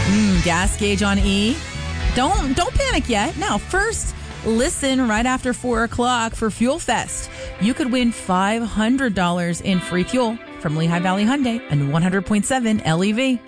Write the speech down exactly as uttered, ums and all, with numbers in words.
Mm, gas gauge on E. Don't don't panic yet. Now, first, listen right after four o'clock for Fuel Fest. You could win five hundred dollars in free fuel from Lehigh Valley Hyundai and one hundred point seven L E V.